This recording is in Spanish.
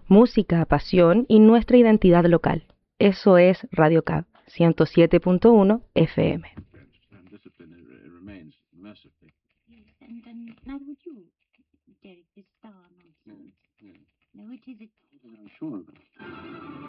música, pasión y nuestra identidad local. Eso es Radio Cab 107.1 FM. And neither would you, Derek, this star nonsense. No, it is. I'm sure of it.